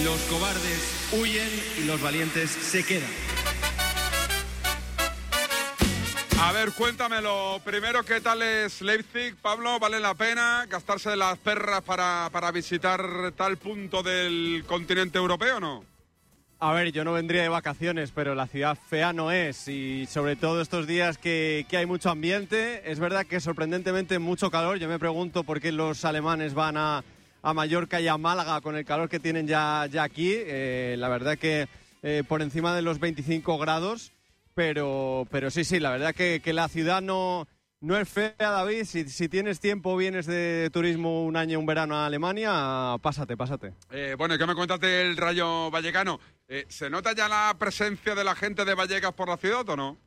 Los cobardes huyen y los valientes se quedan. A ver, cuéntamelo. Primero, ¿qué tal es Leipzig, Pablo? ¿Vale la pena gastarse las perras para visitar tal punto del continente europeo o no? A ver, yo no vendría de vacaciones, pero la ciudad fea no es, y sobre todo estos días que hay mucho ambiente. Es verdad que sorprendentemente mucho calor. Yo me pregunto por qué los alemanes van a Mallorca y a Málaga con el calor que tienen ya aquí. La verdad que por encima de los 25 grados, pero sí, la verdad que la ciudad no es fea, David. Si tienes tiempo, vienes de turismo un año, un verano a Alemania, pásate. Bueno, ¿qué me cuentas del Rayo Vallecano? ¿Se nota ya la presencia de la gente de Vallecas por la ciudad o no?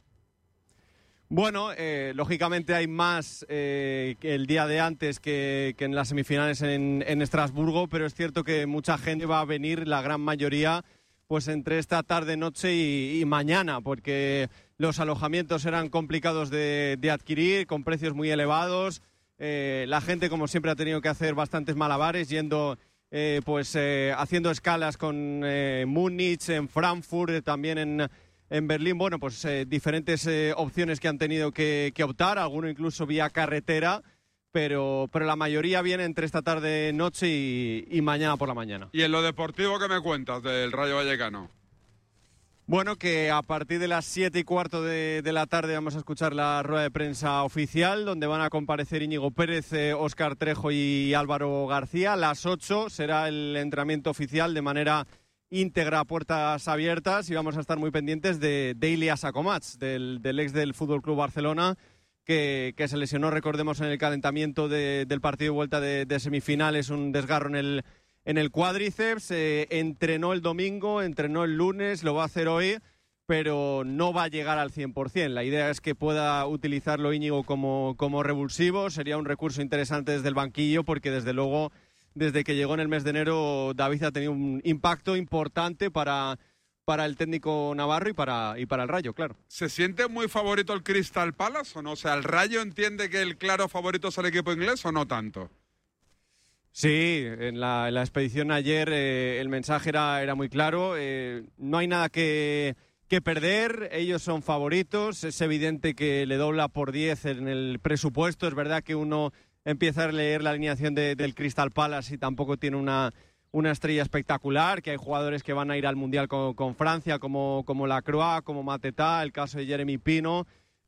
Bueno, lógicamente hay más que el día de antes que en las semifinales en Estrasburgo, pero es cierto que mucha gente va a venir, la gran mayoría, pues entre esta tarde, noche y mañana, porque los alojamientos eran complicados de adquirir, con precios muy elevados. La gente, como siempre, ha tenido que hacer bastantes malabares, yendo, haciendo escalas con Múnich, en Frankfurt, también en Berlín. Bueno, pues diferentes opciones que han tenido que optar, alguno incluso vía carretera, pero la mayoría viene entre esta tarde, noche y mañana por la mañana. ¿Y en lo deportivo qué me cuentas del Rayo Vallecano? Bueno, que a partir de las 7:15 de la tarde vamos a escuchar la rueda de prensa oficial, donde van a comparecer Íñigo Pérez, Óscar Trejo y Álvaro García. A las 8 será el entrenamiento oficial de manera íntegra a puertas abiertas, y vamos a estar muy pendientes de Ilias Akomats, del ex del FC Barcelona, que se lesionó, recordemos, en el calentamiento del partido de vuelta de semifinales, un desgarro en el cuádriceps. Entrenó el domingo, entrenó el lunes, lo va a hacer hoy, pero no va a llegar al 100%. La idea es que pueda utilizarlo Íñigo como revulsivo. Sería un recurso interesante desde el banquillo, porque desde luego, desde que llegó en el mes de enero, David ha tenido un impacto importante para el técnico navarro y para el Rayo, claro. ¿Se siente muy favorito el Crystal Palace o no? O sea, ¿el Rayo entiende que el claro favorito es el equipo inglés o no tanto? Sí, en la expedición ayer el mensaje era muy claro. No hay nada que perder, ellos son favoritos. Es evidente que le dobla por 10 en el presupuesto. Es verdad que uno empieza a leer la alineación del Crystal Palace y tampoco tiene una estrella espectacular, que hay jugadores que van a ir al Mundial con Francia, como Lacroix, como Mateta, el caso de Jeremy Pino,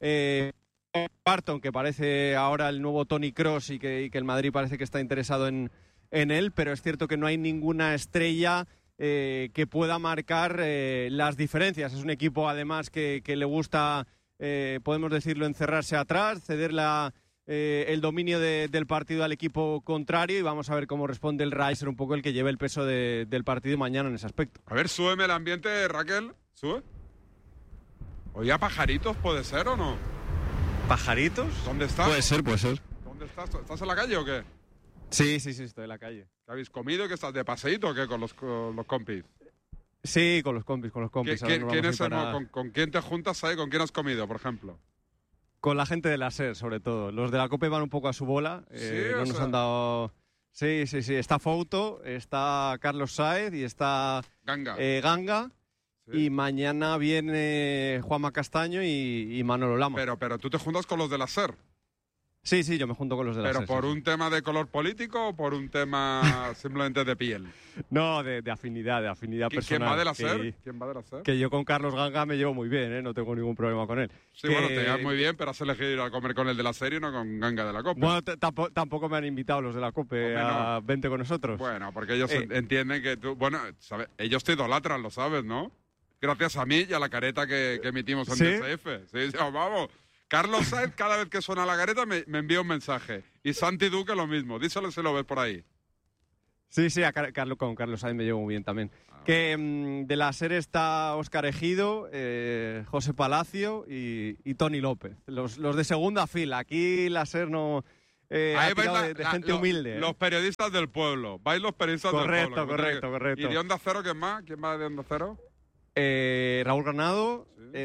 Barton, que parece ahora el nuevo Toni Kroos, y que el Madrid parece que está interesado en él, pero es cierto que no hay ninguna estrella que pueda marcar las diferencias. Es un equipo, además, que le gusta, podemos decirlo, encerrarse atrás, ceder el dominio del partido al equipo contrario, y vamos a ver cómo responde el Rayo, ser un poco el que lleve el peso del partido mañana en ese aspecto. A ver, súbeme el ambiente, Raquel, sube. Oye, pajaritos, ¿puede ser o no? ¿Pajaritos? ¿Dónde estás? Puede ser. ¿Dónde estás? ¿Estás en la calle o qué? Sí, estoy en la calle. ¿Qué habéis comido? ¿Que estás de paseíto o qué con los compis? Sí, con los compis. ¿Con quién te juntas ahí? ¿Con quién has comido, por ejemplo? Con la gente de la SER, sobre todo. Los de la COPE van un poco a su bola. No nos han dado... Sí. Está Fouto, está Carlos Sáez y está Ganga. Sí. Y mañana viene Juanma Castaño y Manolo Lama. Pero tú te juntas con los de la SER. Sí, yo me junto con los de la SER. ¿Pero por un tema de color político o por un tema simplemente de piel? No, de afinidad personal. ¿Quién va de la SER? ¿Quién va de la SER? Que yo con Carlos Ganga me llevo muy bien, no tengo ningún problema con él. Sí, bueno, te llevas muy bien, pero has elegido ir a comer con el de la SER y no con Ganga de la COPE. Bueno, tampoco me han invitado los de la COPE a vente con nosotros. Bueno, porque ellos entienden que tú... Bueno, ¿sabes? Ellos te idolatran, lo sabes, ¿no? Gracias a mí y a la careta que emitimos en DSF. Sí, vamos... Carlos Sainz, cada vez que suena la careta, me envía un mensaje. Y Santi Duque lo mismo. Díselo si lo ves por ahí. Sí, con Carlos Sainz me llevo muy bien también. De la SER está Óscar Ejido, José Palacio y Tony López. Los de segunda fila. Aquí la SER no... Ahí vais de gente humilde. Los periodistas del pueblo. Vais los periodistas del pueblo. Correcto. ¿Y de Onda Cero quién más? ¿Quién va de Onda Cero? Raúl Granado, sí.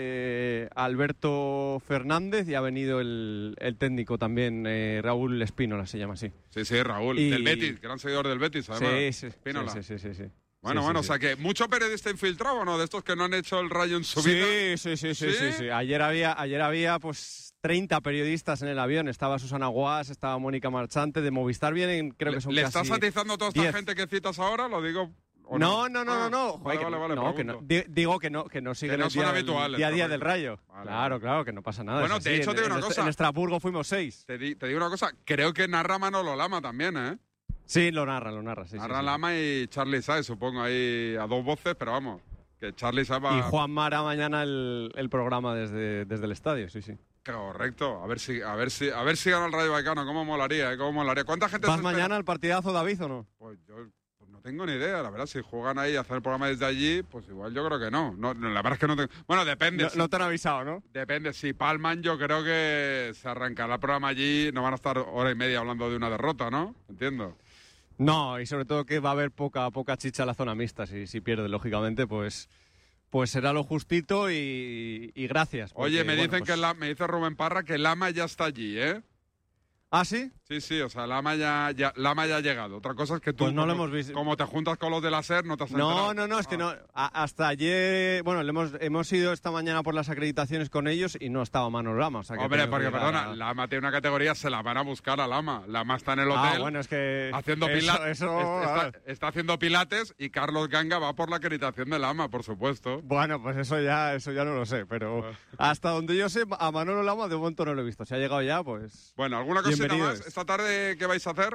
Alberto Fernández, y ha venido el técnico también, Raúl Espínola se llama así. Sí, Raúl, del Betis, gran seguidor del Betis, además. Sí. Espínola. Sí. Bueno, sí. o sea que mucho periodista infiltrado, ¿no? De estos que no han hecho el Rayo en su vida. Sí. Ayer había pues 30 periodistas en el avión. Estaba Susana Guas, estaba Mónica Marchante. De Movistar vienen, creo que son ¿Le casi estás atizando a toda esta 10. gente que citas ahora? Lo digo... No. Vale, No, que no. Digo que no siguen no el son día, habituales, día a día correcto. del Rayo. Vale. Claro, que no pasa nada. Bueno, es así. de hecho, te digo una cosa. En Estrasburgo fuimos 6. Te digo una cosa, creo que narra Manolo Lama también, ¿eh? Sí, lo narra. Sí, narra sí. Lama y Charlie Saez, supongo, ahí a 2 voces, pero vamos, que Charlie Saez va... Y Juan Mara mañana el programa desde el estadio, sí. Correcto, a ver si gana el Rayo Vallecano, cómo molaría, ¿Cómo molaría? ¿Cuánta gente ¿Vas se espera? mañana al partidazo, David, o no? Pues yo no tengo ni idea, la verdad, si juegan ahí a hacer el programa desde allí, pues igual yo creo que no. La verdad es que no tengo... Bueno, depende. No te han avisado, ¿no? Depende, si palman yo creo que se arrancará el programa allí, no van a estar hora y media hablando de una derrota, ¿no? Entiendo. No, y sobre todo que va a haber poca chicha en la zona mixta. Si pierde, lógicamente, pues será lo justito y gracias. Porque, Oye, me dicen pues... me dice Rubén Parra que Lama ya está allí, ¿eh? ¿Ah, sí? Sí, o sea, Lama ya ha llegado. Otra cosa es que tú, pues no lo hemos visto. Como te juntas con los de la SER, no te has enterado. No, es que no. Hasta ayer, bueno, hemos ido esta mañana por las acreditaciones con ellos y no estaba Manolo Lama. O sea que hombre, porque perdona, Lama tiene una categoría, se la van a buscar a Lama. Lama está en el hotel bueno, es que haciendo pilates. Está haciendo pilates y Carlos Ganga va por la acreditación de Lama, por supuesto. Bueno, pues eso ya no lo sé, pero hasta donde yo sé, a Manolo Lama de momento no lo he visto. Si ha llegado ya, pues... Bueno, ¿alguna cosita más esta tarde que vais a hacer?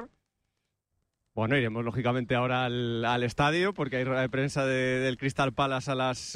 Bueno, iremos lógicamente ahora al estadio porque hay rueda de prensa del Crystal Palace a las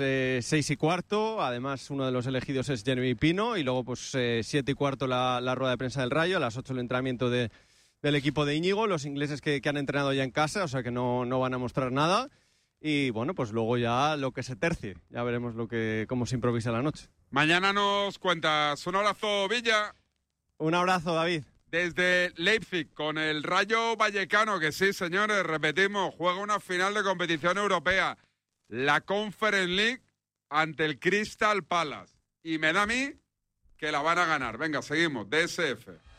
6:15. Además, uno de los elegidos es Jeremy Pino y luego pues 7:15 la rueda de prensa del Rayo, a las 8 el entrenamiento del equipo de Íñigo, los ingleses que han entrenado ya en casa, o sea que no van a mostrar nada. Y bueno, pues luego ya lo que se tercie, ya veremos cómo se improvisa la noche. Mañana nos cuentas. Un abrazo, Villa. Un abrazo, David. Desde Leipzig, con el Rayo Vallecano, que sí, señores, repetimos, juega una final de competición europea, la Conference League, ante el Crystal Palace. Y me da a mí que la van a ganar. Venga, seguimos, DSF.